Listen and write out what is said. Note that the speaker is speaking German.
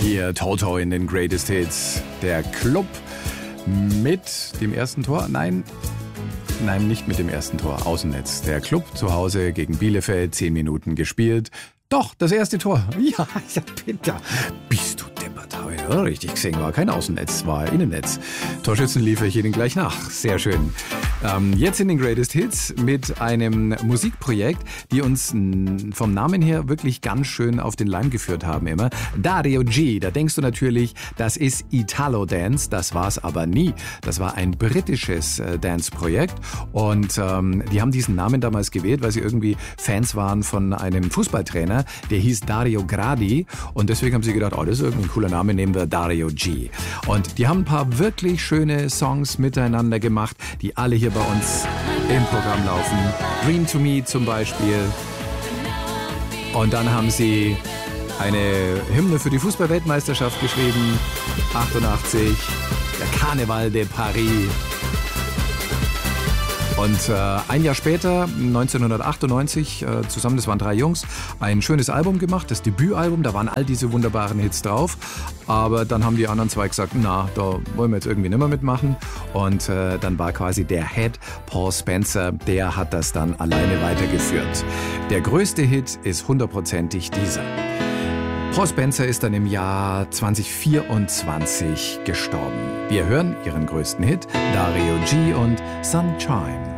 Hier Toto in den Greatest Hits. Der Club mit dem ersten Tor. Nein, nicht mit dem ersten Tor. Außennetz. Der Club zu Hause gegen Bielefeld. 10 Minuten gespielt. Doch, das erste Tor. Ja, bitte. Bist du deppert heute? Ja, richtig gesehen, war kein Außennetz, war Innennetz. Torschützen liefere ich Ihnen gleich nach. Sehr schön. Jetzt in den Greatest Hits mit einem Musikprojekt, die uns vom Namen her wirklich ganz schön auf den Leim geführt haben immer. Dario G, da denkst du natürlich, das ist Italo-Dance, das war es aber nie. Das war ein britisches Dance-Projekt und die haben diesen Namen damals gewählt, weil sie irgendwie Fans waren von einem Fußballtrainer, der hieß Dario Gradi und deswegen haben sie gedacht, oh, das ist irgendwie ein cooler Name, nehmen wir Dario G. Und die haben ein paar wirklich schöne Songs miteinander gemacht, die alle hier bei uns im Programm laufen. Dream to Me zum Beispiel. Und dann haben sie eine Hymne für die Fußball-Weltmeisterschaft geschrieben. 88, der Carnaval de Paris. Und ein Jahr später, 1998, zusammen, das waren 3 Jungs, ein schönes Album gemacht, das Debütalbum, da waren all diese wunderbaren Hits drauf. Aber dann haben die anderen 2 gesagt, na, da wollen wir jetzt irgendwie nicht mehr mitmachen. Und dann war quasi der Head, Paul Spencer, der hat das dann alleine weitergeführt. Der größte Hit ist 100%ig dieser. Paul Spencer ist dann im Jahr 2024 gestorben. Wir hören ihren größten Hit, Dario G und Sunshine.